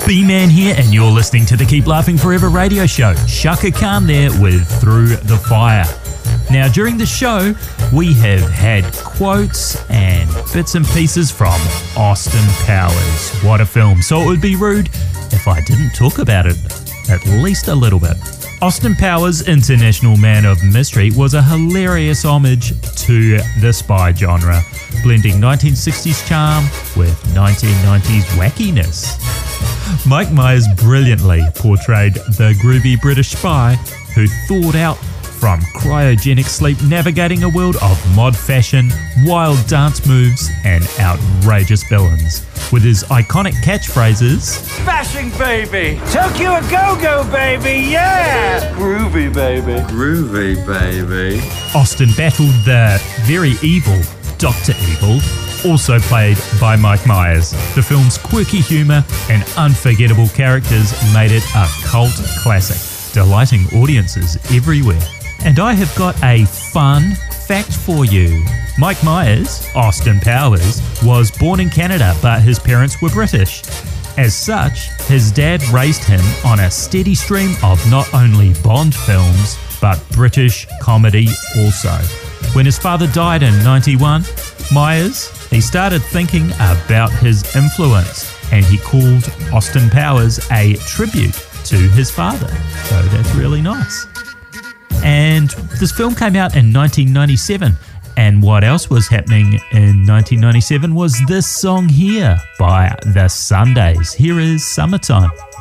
B-Man here, and you're listening to the Keep Laughing Forever radio show. Shaka Khan there with Through the Fire. Now, during the show, we have had quotes and bits and pieces from Austin Powers. What a film. So it would be rude if I didn't talk about it at least a little bit. Austin Powers' International Man of Mystery was a hilarious homage to the spy genre, blending 1960s charm with 1990s wackiness. Mike Myers brilliantly portrayed the groovy British spy who thawed out from cryogenic sleep, navigating a world of mod fashion, wild dance moves, and outrageous villains. With his iconic catchphrases, "Smashing, baby! Tokyo a go-go, baby! Yeah! Groovy, baby! Groovy, baby!" Austin battled the very evil Dr. Evil, also played by Mike Myers. The film's quirky humour and unforgettable characters made it a cult classic, delighting audiences everywhere. And I have got a fun fact for you. Mike Myers, Austin Powers, was born in Canada, but his parents were British. As such, his dad raised him on a steady stream of not only Bond films, but British comedy also. When his father died in 91, Myers, he started thinking about his influence, and he called Austin Powers a tribute to his father. So that's really nice. And this film came out in 1997. And what else was happening in 1997 was this song here by The Sundays. Here is Summertime.